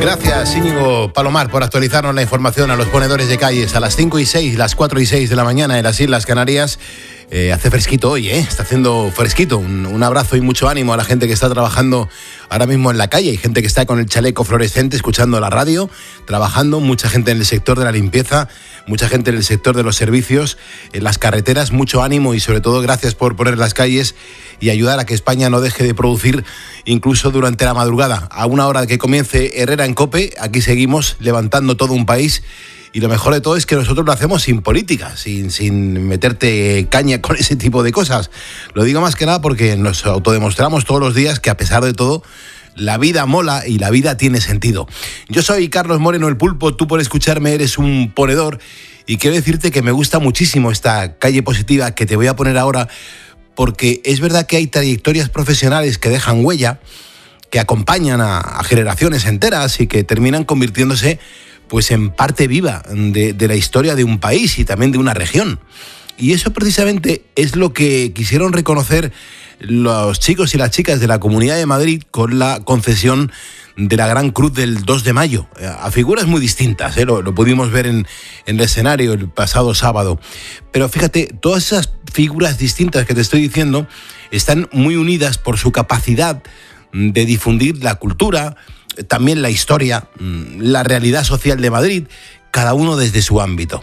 Gracias, Íñigo Palomar, por actualizarnos la información a los ponedores de calles a las 5 y 6, las 4 y 6 de la mañana en las Islas Canarias. Hace fresquito hoy, está haciendo fresquito. Un abrazo y mucho ánimo a la gente que está trabajando ahora mismo en la calle. Hay gente que está con el chaleco fluorescente escuchando la radio, trabajando, mucha gente en el sector de la limpieza, mucha gente en el sector de los servicios, en las carreteras. Mucho ánimo y sobre todo gracias por poner las calles y ayudar a que España no deje de producir incluso durante la madrugada. A una hora que comience Herrera en COPE, aquí seguimos levantando todo un país. Y lo mejor de todo es que nosotros lo hacemos sin política, sin meterte caña con ese tipo de cosas. Lo digo más que nada porque nos autodemostramos todos los días que a pesar de todo, la vida mola y la vida tiene sentido. Yo soy Carlos Moreno el Pulpo, tú por escucharme eres un ponedor y quiero decirte que me gusta muchísimo esta calle positiva que te voy a poner ahora, porque es verdad que hay trayectorias profesionales que dejan huella, que acompañan a generaciones enteras y que terminan convirtiéndose pues en parte viva de la historia de un país y también de una región. Y eso precisamente es lo que quisieron reconocer los chicos y las chicas de la Comunidad de Madrid con la concesión de la Gran Cruz del 2 de mayo, a figuras muy distintas, lo pudimos ver en el escenario el pasado sábado. Pero fíjate, todas esas figuras distintas que te estoy diciendo están muy unidas por su capacidad de difundir la cultura, también la historia, la realidad social de Madrid, cada uno desde su ámbito.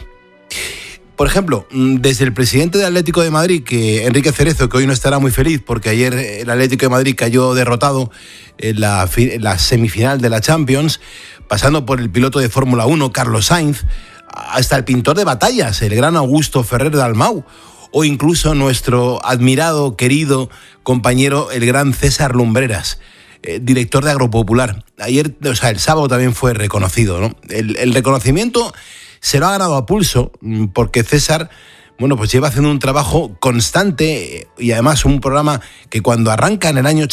Por ejemplo, desde el presidente del Atlético de Madrid, que Enrique Cerezo, que hoy no estará muy feliz porque ayer el Atlético de Madrid cayó derrotado en la semifinal de la Champions, pasando por el piloto de Fórmula 1, Carlos Sainz, hasta el pintor de batallas, el gran Augusto Ferrer Dalmau, o incluso nuestro admirado, querido compañero, el gran César Lumbreras, director de Agropopular. Ayer, el sábado también fue reconocido, ¿no? El reconocimiento se lo ha ganado a pulso, porque César, pues lleva haciendo un trabajo constante y además un programa que cuando arranca en el año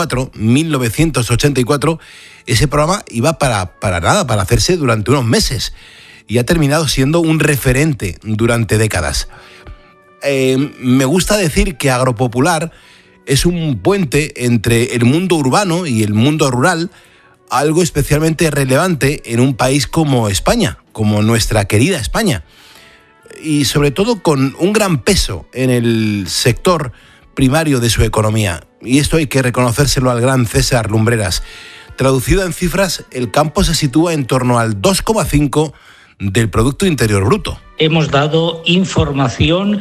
1984, ese programa iba para hacerse durante unos meses y ha terminado siendo un referente durante décadas. Me gusta decir que Agropopular es un puente entre el mundo urbano y el mundo rural, algo especialmente relevante en un país como España, como nuestra querida España, y sobre todo con un gran peso en el sector primario de su economía. Y esto hay que reconocérselo al gran César Lumbreras. Traducido en cifras, el campo se sitúa en torno al 2,5% del Producto Interior Bruto. Hemos dado información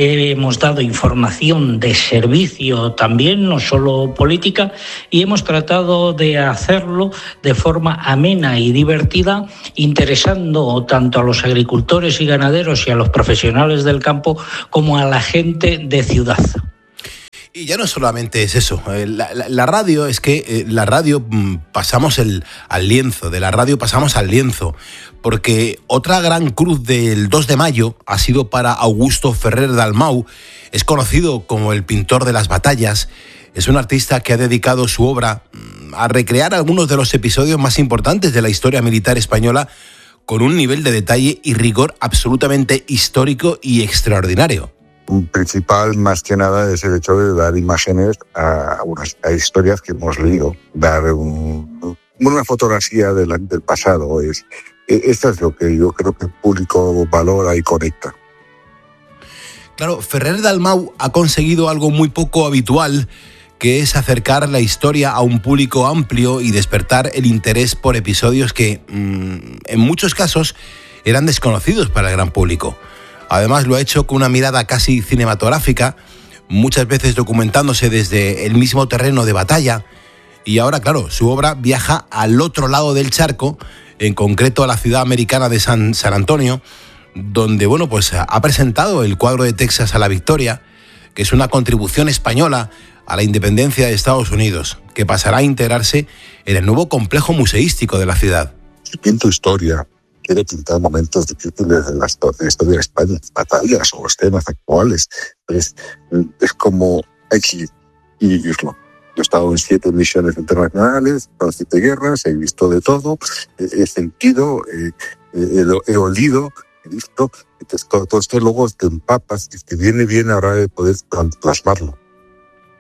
de servicio también, no solo política, y hemos tratado de hacerlo de forma amena y divertida, interesando tanto a los agricultores y ganaderos y a los profesionales del campo como a la gente de ciudad. Y ya no solamente es eso, la radio, es que la radio pasamos al lienzo, de la radio pasamos al lienzo, porque otra gran cruz del 2 de mayo ha sido para Augusto Ferrer Dalmau. Es conocido como el pintor de las batallas, es un artista que ha dedicado su obra a recrear algunos de los episodios más importantes de la historia militar española con un nivel de detalle y rigor absolutamente histórico y extraordinario. Principal, más que nada, es el hecho de dar imágenes a historias que hemos leído, dar una fotografía del pasado. Esto es lo que yo creo que el público valora y conecta. Claro, Ferrer Dalmau ha conseguido algo muy poco habitual, que es acercar la historia a un público amplio y despertar el interés por episodios que, en muchos casos, eran desconocidos para el gran público. Además, lo ha hecho con una mirada casi cinematográfica, muchas veces documentándose desde el mismo terreno de batalla. Y ahora, claro, su obra viaja al otro lado del charco, en concreto a la ciudad americana de San Antonio, donde ha presentado el cuadro de Texas a la victoria, que es una contribución española a la independencia de Estados Unidos, que pasará a integrarse en el nuevo complejo museístico de la ciudad. Si pinto historia, quiere pintar momentos difíciles de la historia de España, batallas o escenas actuales. Es como hay que vivirlo. Yo he estado en 7 misiones internacionales, en 7 guerras, he visto de todo, he sentido, he olido, he visto. Entonces, todo esto luego te empapas, y te viene bien ahora de poder plasmarlo.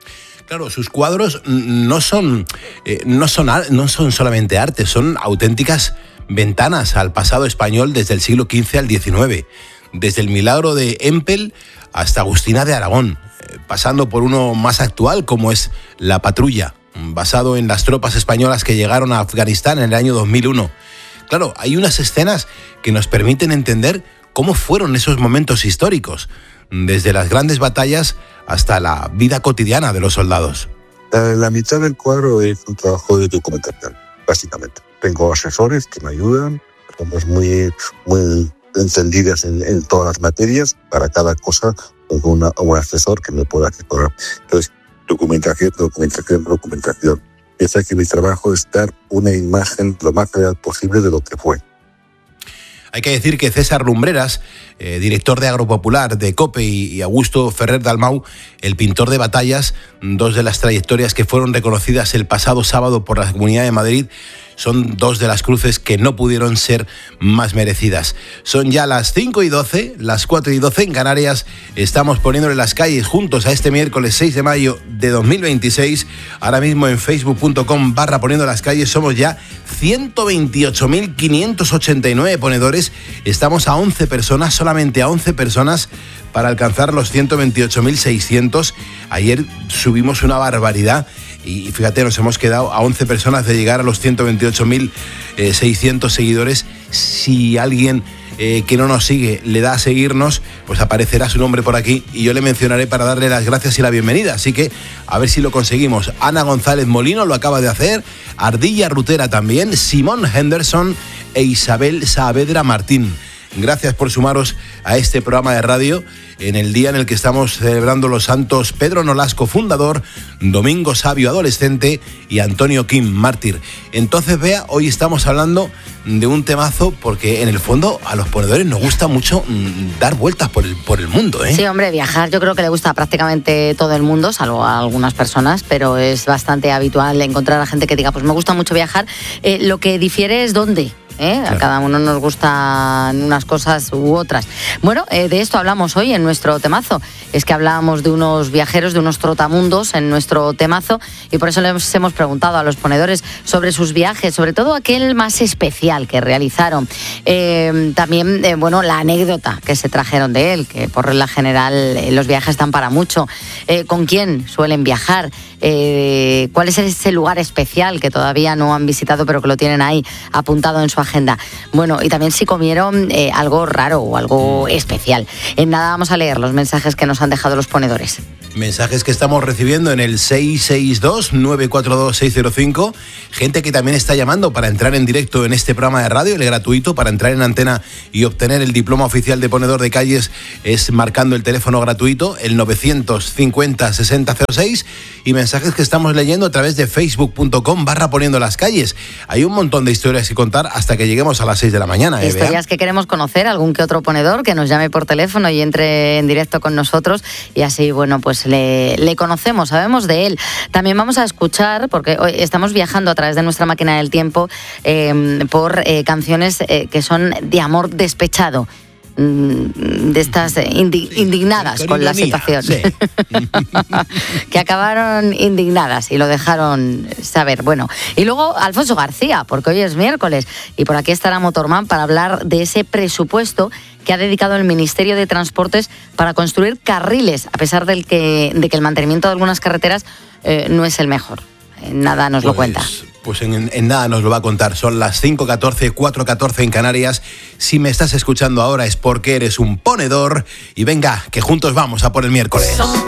Claro, sus cuadros no son solamente arte, son auténticas ventanas al pasado español desde el siglo XV al XIX, desde el Milagro de Empel hasta Agustina de Aragón, pasando por uno más actual como es La Patrulla, basado en las tropas españolas que llegaron a Afganistán en el año 2001. Claro, hay unas escenas que nos permiten entender cómo fueron esos momentos históricos, desde las grandes batallas hasta la vida cotidiana de los soldados. La mitad del cuadro es un trabajo de documentación, básicamente. Tengo asesores que me ayudan, personas muy entendidas en todas las materias. Para cada cosa tengo un asesor que me pueda asesorar. Entonces, documentación. Piensa que mi trabajo es dar una imagen lo más real posible de lo que fue. Hay que decir que César Lumbreras, director de Agropopular de COPE, y Augusto Ferrer Dalmau, el pintor de batallas, dos de las trayectorias que fueron reconocidas el pasado sábado por la Comunidad de Madrid, son dos de las cruces que no pudieron ser más merecidas. Son ya las 5:12, las 4:12 en Canarias. Estamos poniéndole las calles juntos a este miércoles 6 de mayo de 2026. Ahora mismo en facebook.com/poniendo las calles somos ya 128.589 ponedores. Estamos a 11 personas, solamente a 11 personas para alcanzar los 128.600. Ayer subimos una barbaridad. Y fíjate, nos hemos quedado a 11 personas de llegar a los 128.600 seguidores. Si alguien que no nos sigue le da a seguirnos, pues aparecerá su nombre por aquí y yo le mencionaré para darle las gracias y la bienvenida. Así que a ver si lo conseguimos. Ana González Molino lo acaba de hacer, Ardilla Rutera también, Simón Henderson e Isabel Saavedra Martín. Gracias por sumaros a este programa de radio en el día en el que estamos celebrando los santos Pedro Nolasco, fundador, Domingo Sabio, adolescente, y Antonio Kim, mártir. Entonces, Bea, hoy estamos hablando de un temazo porque en el fondo a los ponedores nos gusta mucho dar vueltas por el mundo, ¿eh? Sí, hombre, viajar yo creo que le gusta a prácticamente todo el mundo, salvo a algunas personas, pero es bastante habitual encontrar a gente que diga, pues me gusta mucho viajar. Lo que difiere es dónde. Claro. A cada uno nos gustan unas cosas u otras. Bueno, de esto hablamos hoy en nuestro temazo. Es que hablábamos de unos viajeros, de unos trotamundos en nuestro temazo, y por eso les hemos preguntado a los ponedores sobre sus viajes, sobre todo aquel más especial que realizaron. También, la anécdota que se trajeron de él, que por regla general los viajes dan para mucho. ¿Con quién suelen viajar? ¿Cuál es ese lugar especial que todavía no han visitado pero que lo tienen ahí apuntado en su agenda? Bueno, y también si comieron algo raro o algo especial. En nada vamos a leer los mensajes que nos han dejado los ponedores. Mensajes que estamos recibiendo en el 662-942-605. Gente que también está llamando para entrar en directo en este programa de radio, el gratuito, para entrar en antena y obtener el diploma oficial de ponedor de calles es marcando el teléfono gratuito, el 950-6006. Y mensajes que estamos leyendo a través de facebook.com/poniendo las calles. Hay un montón de historias que contar hasta que lleguemos a las 6 de la mañana. Historias que queremos conocer, algún que otro ponedor que nos llame por teléfono y entre en directo con nosotros, y así, pues le conocemos, sabemos de él. También vamos a escuchar, porque hoy estamos viajando a través de nuestra máquina del tiempo por canciones que son de amor despechado, de estas indignadas con la situación, sí. Que acabaron indignadas y lo dejaron saber. Bueno, y luego Alfonso García, porque hoy es miércoles y por aquí estará Motorman para hablar de ese presupuesto que ha dedicado el Ministerio de Transportes para construir carriles, a pesar de que el mantenimiento de algunas carreteras no es el mejor. Nada nos lo cuenta. Pues en nada nos lo va a contar. Son las 5:14, 4:14 en Canarias. Si me estás escuchando ahora es porque eres un ponedor. Y venga, que juntos vamos a por el miércoles.